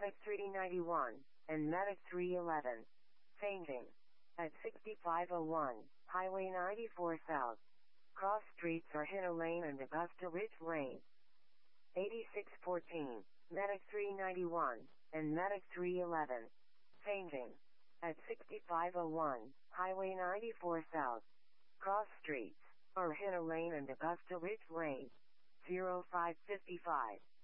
Medic 391, and Medic 311. Changing. At 6501, Highway 94 South. Cross streets are Hino Lane and Augusta Ridge Lane. 8614, Medic 391, and Medic 311. Changing. At 6501, Highway 94 South. Cross streets are Hino Lane and Augusta Ridge Lane. 0555.